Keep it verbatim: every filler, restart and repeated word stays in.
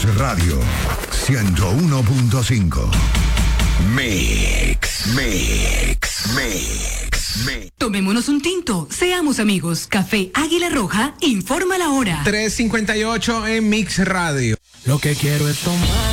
Radio ciento uno punto cinco. Mix, mix, mix, mix. Tomémonos un tinto, seamos amigos. Café Águila Roja, informa la hora. tres cincuenta y ocho en Mix Radio. Lo que quiero es tomar